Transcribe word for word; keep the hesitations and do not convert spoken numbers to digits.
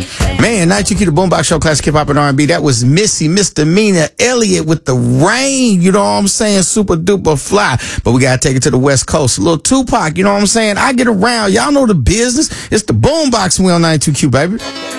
Man, ninety-two Q, the Boombox Show, classic hip hop and R and B. That was Missy, Misdemeanor, Elliott with the rain. You know what I'm saying? Super duper fly. But we got to take it to the West Coast. A little Tupac, you know what I'm saying? I get around. Y'all know the business. It's the Boombox. We on ninety-two Q, baby.